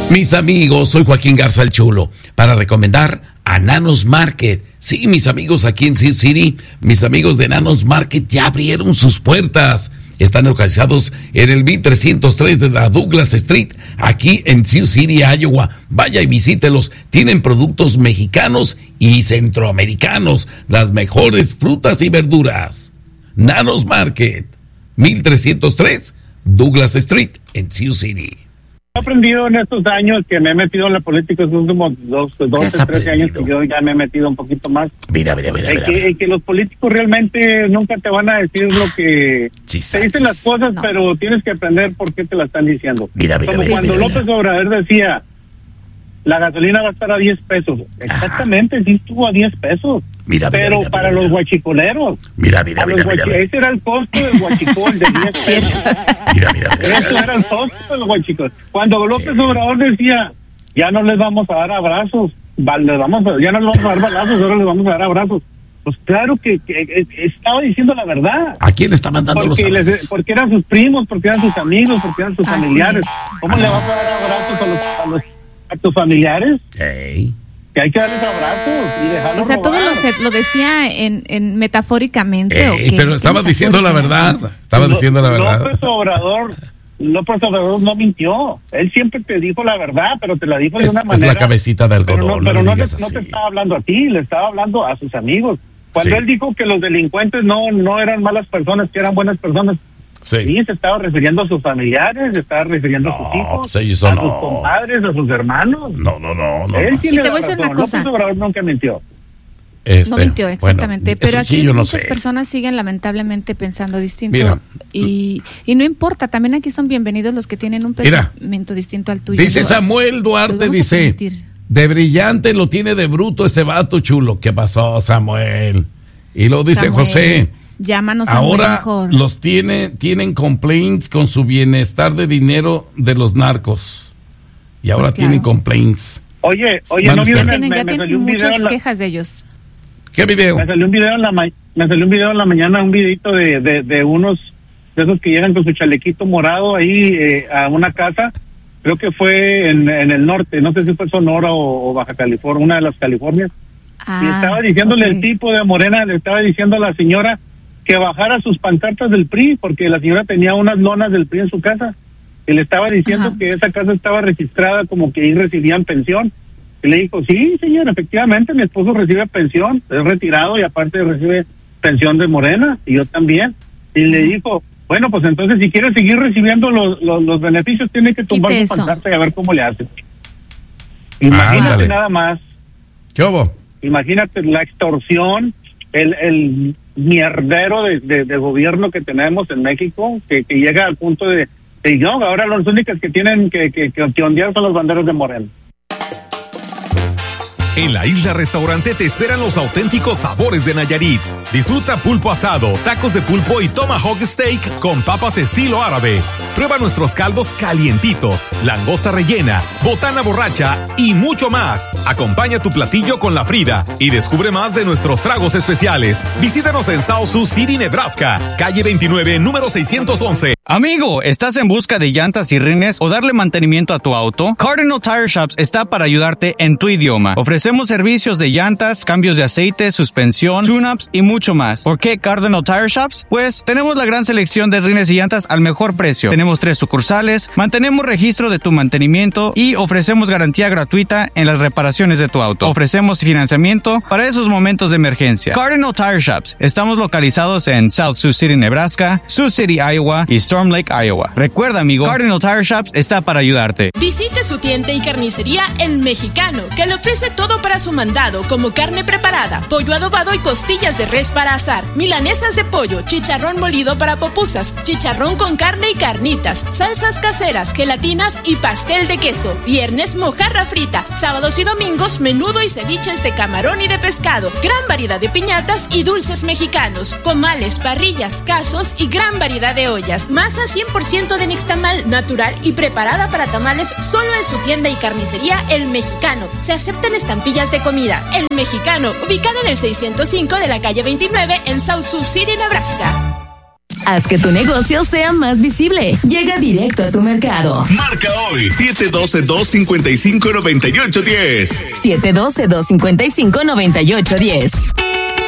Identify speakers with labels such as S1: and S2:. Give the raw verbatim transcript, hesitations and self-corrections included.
S1: Mis amigos, soy Joaquín Garza el Chulo, para recomendar a Nanos Market. Sí, mis amigos aquí en Sioux City, mis amigos de Nanos Market ya abrieron sus puertas. Están localizados en el mil trescientos tres de la Douglas Street, aquí en Sioux City, Iowa. Vaya y visítelos. Tienen productos mexicanos y centroamericanos, las mejores frutas y verduras. Nanos Market, mil trescientos tres Douglas Street, en Sioux City.
S2: He aprendido en estos años que me he metido en la política, estos últimos dos, doce, trece años que yo ya me he metido un poquito más.
S1: Mira, mira, mira. mira,
S2: que,
S1: mira.
S2: que los políticos realmente nunca te van a decir lo que...
S1: Chis,
S2: te dicen las cosas, no. Pero tienes que aprender por qué te la están diciendo.
S1: Mira, mira,
S2: Como
S1: mira,
S2: cuando
S1: mira,
S2: López
S1: mira.
S2: Obrador decía, la gasolina va a estar a diez pesos. Exactamente, sí estuvo a diez pesos.
S1: Mira, mira,
S2: pero
S1: mira,
S2: para
S1: mira,
S2: los
S1: mira.
S2: guachicoleros.
S1: Mira, mira,
S2: a los
S1: mira,
S2: guachi-
S1: mira, mira.
S2: Ese era el costo del guachicol de diez pesos.
S1: Mira, mira, mira.
S2: Eso era el costo de los guachicos. Cuando López sí. Obrador decía, ya no les vamos a dar abrazos, va, les vamos a, ya no les vamos a dar balazos, ahora les vamos a dar abrazos. Pues claro que, que, que estaba diciendo la verdad.
S1: ¿A quién le está mandando
S2: porque
S1: los abrazos?
S2: Les, porque eran sus primos, porque eran sus amigos, porque eran sus
S3: Así
S2: familiares.
S3: es.
S2: ¿Cómo ah. le vas a dar abrazos a, los, a, los, a tus familiares?
S1: Hey.
S2: Que hay que darles abrazos y dejarlos
S3: O sea, todo
S2: robar.
S3: lo, se- lo decía en, en metafóricamente.
S1: Ey,
S3: ¿o qué?
S1: pero estaba
S3: ¿Qué
S1: diciendo la verdad.
S3: metafóricamente?
S1: Estaba diciendo la verdad.
S2: López Obrador, López Obrador no mintió. Él siempre te dijo la verdad, pero te la dijo de
S1: Es,
S2: una
S1: es
S2: manera.
S1: la cabecita de
S2: Pero
S1: algodón.
S2: no, pero
S1: le
S2: no,
S1: digas
S2: te, no te
S1: así.
S2: estaba hablando a ti, le estaba hablando a sus amigos. Cuando
S1: Sí.
S2: él dijo que los delincuentes no no eran malas personas, que eran buenas personas,
S1: Sí.
S2: sí, se estaba refiriendo a sus familiares, se estaba refiriendo a sus
S1: No,
S2: hijos,
S1: pues eso
S2: a
S1: no.
S2: sus compadres, a sus hermanos.
S1: No, no, no, no.
S2: Él
S1: no.
S2: tiene
S3: Y te
S2: la
S3: voy a decir
S2: razón.
S3: una cosa.
S2: López Obrador nunca mintió.
S1: Este,
S3: No mintió, exactamente.
S1: bueno,
S3: pero
S1: eso
S3: aquí
S1: sí, yo no
S3: muchas
S1: sé.
S3: personas siguen lamentablemente pensando distinto.
S1: Mira.
S3: Y, y no importa, también aquí son bienvenidos los que tienen un
S1: Mira.
S3: pensamiento distinto al tuyo.
S1: Dice
S3: No,
S1: Samuel
S3: los
S1: Duarte,
S3: vamos a
S1: dice,
S3: permitir.
S1: de brillante lo tiene de bruto ese vato chulo. ¿Qué pasó, Samuel? Y lo dice
S3: Samuel,
S1: José,
S3: llámanos a
S1: ahora
S3: mejor.
S1: los tiene, tienen complaints con su bienestar de dinero de los narcos. Y ahora
S3: Pues
S1: tienen
S3: claro.
S1: complaints.
S2: Oye, oye,
S1: Mande
S2: no
S1: usted.
S2: vieron,
S3: Ya tienen,
S2: me,
S3: ya
S2: me
S3: tienen
S2: salió un video
S3: muchas
S2: en la,
S3: quejas de ellos.
S1: ¿Qué video?
S2: me salió un video en la ma- me salió un video en la mañana, un videito de, de, de unos de esos que llegan con su chalequito morado ahí eh, a una casa. Creo que fue en, en el norte, no sé si fue Sonora o, o Baja California, una de las Californias.
S3: Ah,
S2: y estaba diciéndole
S3: ok.
S2: el tipo de Morena, le estaba diciendo a la señora que bajara sus pancartas del P R I, porque la señora tenía unas lonas del P R I en su casa. Y le estaba diciendo
S3: Ajá.
S2: que esa casa estaba registrada como que ahí recibían pensión. Y le dijo, sí, señor, efectivamente, mi esposo recibe pensión, es retirado y aparte recibe pensión de Morena, y yo también. Y le dijo, bueno, pues entonces si quiere seguir recibiendo los, los, los beneficios, tiene que tumbar
S3: Quite
S2: su
S3: eso.
S2: pancarta y a ver cómo le hace. Imagínate
S1: Ándale.
S2: nada más.
S1: ¿Qué hubo?
S2: Imagínate la extorsión, el, el mierdero de, de, de gobierno que tenemos en México, que, que llega al punto de, de yo, ahora los únicos que tienen que, que, que, que ondear son los banderos de Morena.
S4: En la Isla Restaurante te esperan los auténticos sabores de Nayarit. Disfruta pulpo asado, tacos de pulpo y tomahawk steak con papas estilo árabe. Prueba nuestros caldos calientitos, langosta rellena, botana borracha y mucho más. Acompaña tu platillo con la Frida y descubre más de nuestros tragos especiales. Visítanos en South Sioux City, Nebraska, calle veintinueve, número seiscientos once.
S5: Amigo, ¿estás en busca de llantas y rines o darle mantenimiento a tu auto? Cardinal Tire Shops está para ayudarte en tu idioma. Ofrecemos servicios de llantas, cambios de aceite, suspensión, tune-ups y mucho más. ¿Por qué Cardinal Tire Shops? Pues tenemos la gran selección de rines y llantas al mejor precio. Tenemos tres sucursales, mantenemos registro de tu mantenimiento y ofrecemos garantía gratuita en las reparaciones de tu auto. Ofrecemos financiamiento para esos momentos de emergencia. Cardinal Tire Shops. Estamos localizados en South Sioux City, Nebraska, Sioux City, Iowa y Storm Lake, Iowa. Recuerda, amigo, Cardinal Tire Shops está para ayudarte.
S6: Visite su tienda y carnicería El Mexicano, que le ofrece todo para su mandado, como carne preparada, pollo adobado y costillas de res para asar, milanesas de pollo, chicharrón molido para pupusas, chicharrón con carne y carnitas, salsas caseras, gelatinas y pastel de queso. Viernes, mojarra frita. Sábados y domingos, menudo y ceviches de camarón y de pescado. Gran variedad de piñatas y dulces mexicanos, comales, parrillas, casos y gran variedad de ollas. Masa cien por ciento de nixtamal, natural y preparada para tamales, solo en su tienda y carnicería El Mexicano. Se aceptan estampillas de comida. El Mexicano, ubicado en el seiscientos cinco de la calle veintinueve en South Sioux City, Nebraska.
S7: Haz que tu negocio sea más visible. Llega directo a tu mercado.
S8: Marca hoy siete uno dos, dos cinco cinco, nueve ocho uno cero.
S7: siete uno dos, dos cinco cinco, nueve ocho uno cero.